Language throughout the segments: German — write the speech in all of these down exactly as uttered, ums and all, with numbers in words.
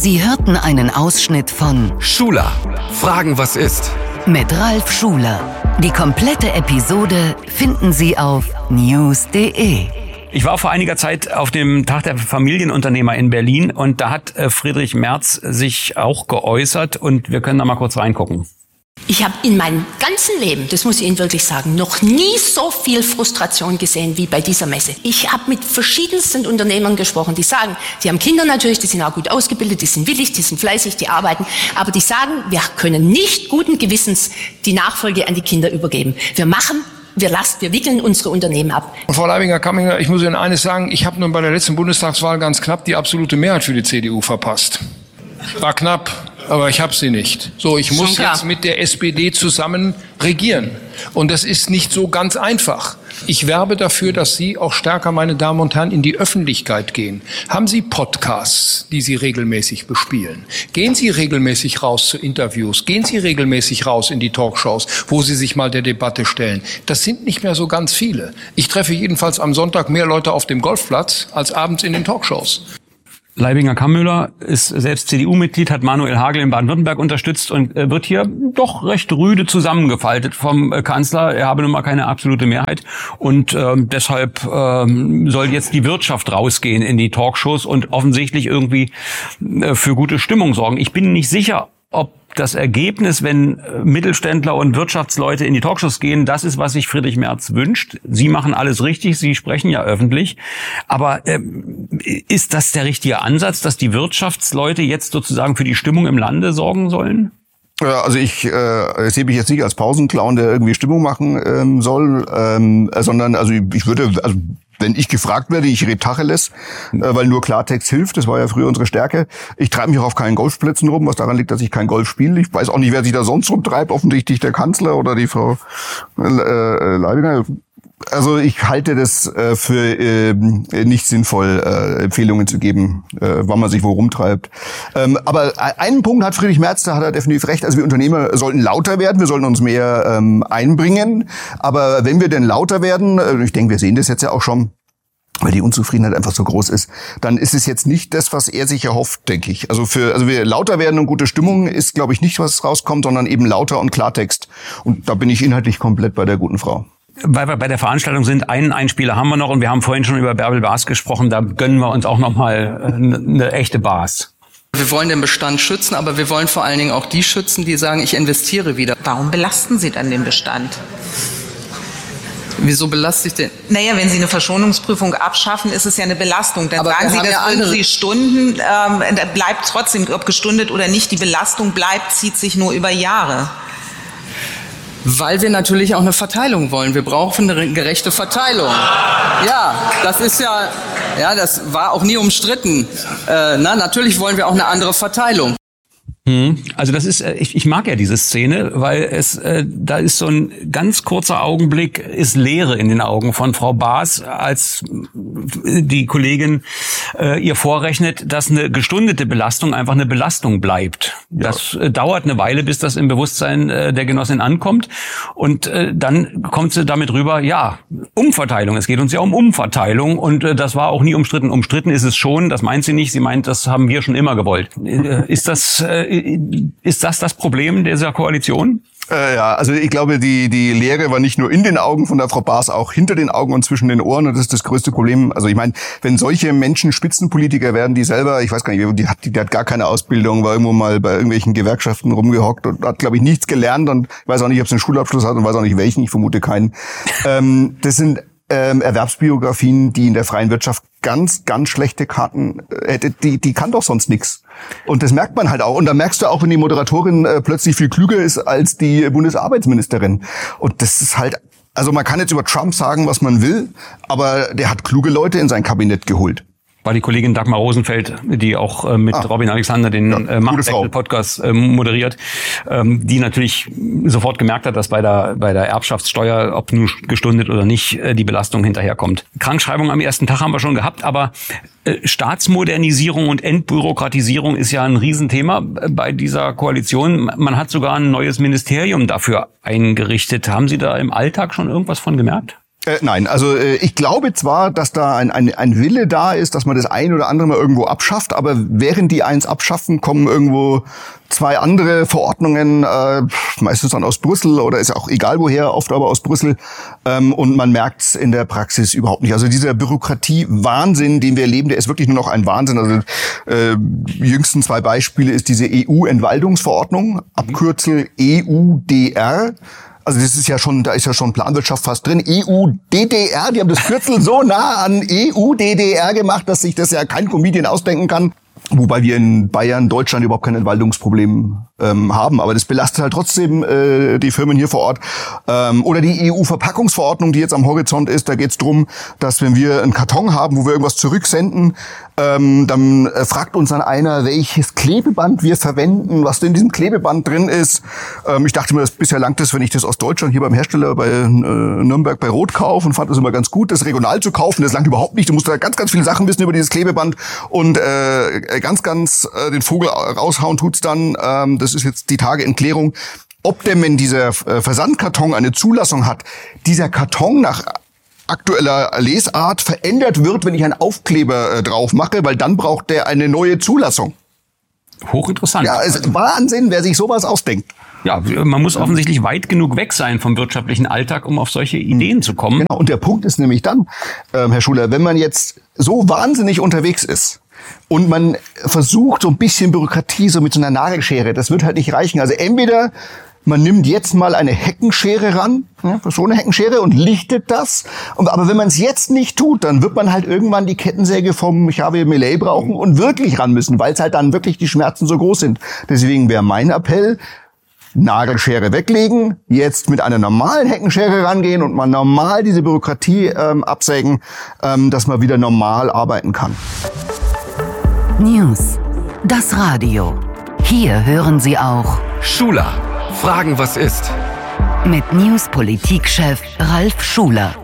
Sie hörten einen Ausschnitt von Schuler. Fragen, was ist? Mit Ralf Schuler. Die komplette Episode finden Sie auf news punkt de. Ich war vor einiger Zeit auf dem Tag der Familienunternehmer in Berlin und da hat Friedrich Merz sich auch geäußert und wir können da mal kurz reingucken. Ich habe in meinem ganzen Leben, das muss ich Ihnen wirklich sagen, noch nie so viel Frustration gesehen wie bei dieser Messe. Ich habe mit verschiedensten Unternehmern gesprochen, die sagen, die haben Kinder natürlich, die sind auch gut ausgebildet, die sind willig, die sind fleißig, die arbeiten, aber die sagen, wir können nicht guten Gewissens die Nachfolge an die Kinder übergeben. Wir machen Wir lassen, wir wickeln unsere Unternehmen ab. Frau Leibinger-Kamminger, ich muss Ihnen eines sagen, ich habe nun bei der letzten Bundestagswahl ganz knapp die absolute Mehrheit für die C D U verpasst. War knapp, aber ich habe sie nicht. So, ich muss jetzt mit der S P D zusammen regieren. Und das ist nicht so ganz einfach. Ich werbe dafür, dass Sie auch stärker, meine Damen und Herren, in die Öffentlichkeit gehen. Haben Sie Podcasts, die Sie regelmäßig bespielen? Gehen Sie regelmäßig raus zu Interviews? Gehen Sie regelmäßig raus in die Talkshows, wo Sie sich mal der Debatte stellen? Das sind nicht mehr so ganz viele. Ich treffe jedenfalls am Sonntag mehr Leute auf dem Golfplatz als abends in den Talkshows. Leibinger-Kammüller ist selbst C D U-Mitglied, hat Manuel Hagel in Baden-Württemberg unterstützt und wird hier doch recht rüde zusammengefaltet vom Kanzler. Er habe nun mal keine absolute Mehrheit und äh, deshalb äh, soll jetzt die Wirtschaft rausgehen in die Talkshows und offensichtlich irgendwie äh, für gute Stimmung sorgen. Ich bin nicht sicher, ob das Ergebnis, wenn Mittelständler und Wirtschaftsleute in die Talkshows gehen, das ist, was sich Friedrich Merz wünscht. Sie machen alles richtig, Sie sprechen ja öffentlich. Aber äh, ist das der richtige Ansatz, dass die Wirtschaftsleute jetzt sozusagen für die Stimmung im Lande sorgen sollen? Ja, also ich äh, sehe mich jetzt nicht als Pausenclown, der irgendwie Stimmung machen ähm, soll, ähm, sondern also ich würde, also wenn ich gefragt werde, ich rede Tacheles, äh, weil nur Klartext hilft. Das war ja früher unsere Stärke. Ich treibe mich auch auf keinen Golfplätzen rum, was daran liegt, dass ich kein Golf spiele. Ich weiß auch nicht, wer sich da sonst rumtreibt. Offensichtlich der Kanzler oder die Frau äh, äh, Leibinger. Also ich halte das äh, für äh, nicht sinnvoll, äh, Empfehlungen zu geben, äh, wann man sich wo rumtreibt. Ähm, aber einen Punkt hat Friedrich Merz, da hat er definitiv recht. Also wir Unternehmer sollten lauter werden, wir sollten uns mehr ähm, einbringen. Aber wenn wir denn lauter werden, äh, ich denke, wir sehen das jetzt ja auch schon, weil die Unzufriedenheit einfach so groß ist, dann ist es jetzt nicht das, was er sich erhofft, denke ich. Also für, also wir lauter werden und gute Stimmung ist, glaube ich, nicht, was rauskommt, sondern eben lauter und Klartext. Und da bin ich inhaltlich komplett bei der guten Frau. Weil wir bei der Veranstaltung sind, einen Einspieler haben wir noch und wir haben vorhin schon über Bärbel Baas gesprochen, da gönnen wir uns auch noch mal eine, eine echte Baas. Wir wollen den Bestand schützen, aber wir wollen vor allen Dingen auch die schützen, die sagen, ich investiere wieder. Warum belasten Sie dann den Bestand? Wieso belaste ich den? Naja, wenn Sie eine Verschonungsprüfung abschaffen, ist es ja eine Belastung. Dann aber sagen Sie, das ja würden Sie Stunden, ähm, da bleibt trotzdem, ob gestundet oder nicht, die Belastung bleibt, zieht sich nur über Jahre. Weil wir natürlich auch eine Verteilung wollen. Wir brauchen eine gerechte Verteilung. Ja, das ist ja, ja, das war auch nie umstritten. Äh, na, natürlich wollen wir auch eine andere Verteilung. Also das ist, ich, ich mag ja diese Szene, weil es, äh, da ist so ein ganz kurzer Augenblick, ist Leere in den Augen von Frau Baas, als die Kollegin äh, ihr vorrechnet, dass eine gestundete Belastung einfach eine Belastung bleibt. Das äh, dauert eine Weile, bis das im Bewusstsein äh, der Genossin ankommt und äh, dann kommt sie damit rüber, ja, Umverteilung, es geht uns ja um Umverteilung und äh, das war auch nie umstritten. Umstritten ist es schon, das meint sie nicht, sie meint, das haben wir schon immer gewollt. Äh, ist das äh, Ist das das Problem dieser Koalition? Äh, ja, also ich glaube, die die Leere war nicht nur in den Augen von der Frau Baas, auch hinter den Augen und zwischen den Ohren. Und das ist das größte Problem. Also ich meine, wenn solche Menschen Spitzenpolitiker werden, die selber, ich weiß gar nicht, die hat, die hat gar keine Ausbildung, war irgendwo mal bei irgendwelchen Gewerkschaften rumgehockt und hat, glaube ich, nichts gelernt und weiß auch nicht, ob sie einen Schulabschluss hat und weiß auch nicht welchen, ich vermute keinen. Ähm, das sind ähm, Erwerbsbiografien, die in der freien Wirtschaft ganz, ganz schlechte Karten hätte, die, die kann doch sonst nichts. Und das merkt man halt auch. Und da merkst du auch, wenn die Moderatorin äh, plötzlich viel klüger ist als die Bundesarbeitsministerin. Und das ist halt, also man kann jetzt über Trump sagen, was man will, aber der hat kluge Leute in sein Kabinett geholt. War die Kollegin Dagmar Rosenfeld, die auch äh, mit ah, Robin Alexander den ja, äh, Machtwechsel-Podcast äh, moderiert, ähm, die natürlich sofort gemerkt hat, dass bei der bei der Erbschaftssteuer, ob nun gestundet oder nicht, äh, die Belastung hinterherkommt. Krankschreibung am ersten Tag haben wir schon gehabt, aber äh, Staatsmodernisierung und Entbürokratisierung ist ja ein Riesenthema bei dieser Koalition. Man hat sogar ein neues Ministerium dafür eingerichtet. Haben Sie da im Alltag schon irgendwas von gemerkt? Äh, nein, also äh, ich glaube zwar, dass da ein, ein, ein Wille da ist, dass man das ein oder andere mal irgendwo abschafft, aber während die eins abschaffen, kommen irgendwo zwei andere Verordnungen, äh, meistens dann aus Brüssel oder ist auch egal woher, oft aber aus Brüssel, ähm, und man merkt es in der Praxis überhaupt nicht. Also dieser Bürokratie-Wahnsinn, den wir erleben, der ist wirklich nur noch ein Wahnsinn. Also äh, die jüngsten zwei Beispiele ist diese E U-Entwaldungsverordnung, Abkürzel E U D R. Also das ist ja schon, da ist ja schon Planwirtschaft fast drin. E U D D R, die haben das Kürzel so nah an E U D D R gemacht, dass sich das ja kein Comedian ausdenken kann. Wobei wir in Bayern, Deutschland überhaupt kein Entwaldungsproblem ähm, haben. Aber das belastet halt trotzdem äh, die Firmen hier vor Ort. Ähm, oder die E U-Verpackungsverordnung, die jetzt am Horizont ist. Da geht es darum, dass wenn wir einen Karton haben, wo wir irgendwas zurücksenden, ähm, dann äh, fragt uns dann einer, welches Klebeband wir verwenden, was denn in diesem Klebeband drin ist. Ähm, ich dachte mir, das bisher langt es, wenn ich das aus Deutschland hier beim Hersteller bei äh, Nürnberg bei Rot kaufe, und fand es immer ganz gut, das regional zu kaufen. Das langt überhaupt nicht. Du musst da ganz, ganz viele Sachen wissen über dieses Klebeband und äh, ganz, ganz äh, den Vogel raushauen tut's dann. Ähm, das ist jetzt die Tage in Klärung. Ob denn, wenn dieser äh, Versandkarton eine Zulassung hat, dieser Karton nach aktueller Lesart verändert wird, wenn ich einen Aufkleber äh, drauf mache, weil dann braucht der eine neue Zulassung. Hochinteressant. Ja, es ist Wahnsinn, wer sich sowas ausdenkt. Ja, man muss offensichtlich weit genug weg sein vom wirtschaftlichen Alltag, um auf solche Ideen zu kommen. Genau, und der Punkt ist nämlich dann, ähm, Herr Schuler, wenn man jetzt so wahnsinnig unterwegs ist und man versucht, so ein bisschen Bürokratie so mit so einer Nagelschere, das wird halt nicht reichen. Also entweder man nimmt jetzt mal eine Heckenschere ran, ja, so eine Heckenschere, und lichtet das. Und, aber wenn man es jetzt nicht tut, dann wird man halt irgendwann die Kettensäge vom Xavier Millet brauchen und wirklich ran müssen, weil es halt dann wirklich die Schmerzen so groß sind. Deswegen wäre mein Appell, Nagelschere weglegen, jetzt mit einer normalen Heckenschere rangehen und mal normal diese Bürokratie ähm, absägen, ähm, dass man wieder normal arbeiten kann. News. Das Radio. Hier hören Sie auch Schuler. Fragen, was ist? Mit News-Politikchef Ralf Schuler.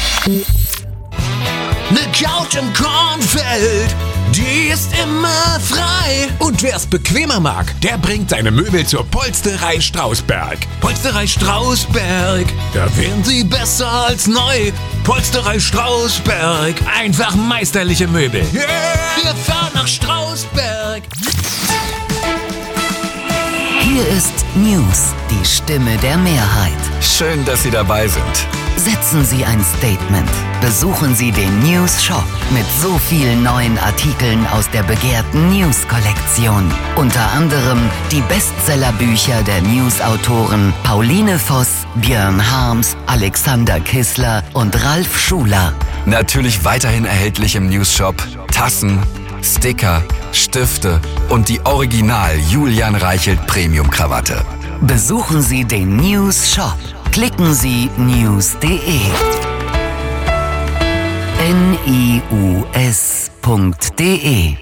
Ne Couch im Kornfeld, die ist immer frei. Und wer's bequemer mag, der bringt seine Möbel zur Polsterei Strausberg. Polsterei Strausberg, da wären sie besser als neu. Polsterei Strausberg, einfach meisterliche Möbel. Yeah! Wir fahren nach Strausberg. Hier ist News, die Stimme der Mehrheit. Schön, dass Sie dabei sind. Setzen Sie ein Statement. Besuchen Sie den News Shop mit so vielen neuen Artikeln aus der begehrten News-Kollektion. Unter anderem die Bestsellerbücher der News-Autoren Pauline Voss, Björn Harms, Alexander Kissler und Ralf Schuler. Natürlich weiterhin erhältlich im News Shop Tassen, Sticker, Stifte und die Original Julian Reichelt Premium Krawatte. Besuchen Sie den News Shop. Klicken Sie news punkt de. N I U S punkt de